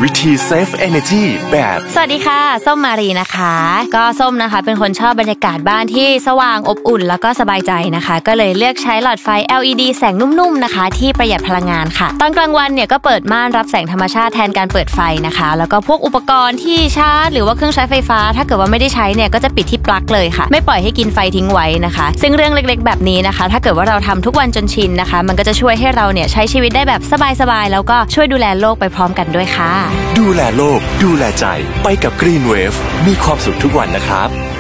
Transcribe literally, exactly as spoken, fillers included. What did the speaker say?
วิธี Save Energy แบบสวัสดีค่ะส้มมารีนะคะก็ส้มนะคะเป็นคนชอบบรรยากาศบ้านที่สว่างอบอุ่นแล้วก็สบายใจนะคะก็เลยเลือกใช้หลอดไฟ แอล อี ดี แสงนุ่มๆนะคะที่ประหยัดพลังงานค่ะตอนกลางวันเนี่ยก็เปิดม่านรับแสงธรรมชาติแทนการเปิดไฟนะคะแล้วก็พวกอุปกรณ์ที่ชาร์จหรือว่าเครื่องใช้ไฟฟ้าถ้าเกิดว่าไม่ได้ใช้เนี่ยก็จะปิดที่ปลั๊กเลยค่ะไม่ปล่อยให้กินไฟทิ้งไว้นะคะซึ่งเรื่องเล็กๆแบบนี้นะคะถ้าเกิดว่าเราทำทุกวันจนชินนะคะมันก็จะช่วยให้เราเนี่ยใช้ชีวิตได้แบบสบายๆแล้วก็ช่วยดูแลโลกไปพร้อมกันด้วยค่ะดูแลโลกดูแลใจไปกับ Green Wave มีความสุขทุกวันนะครับ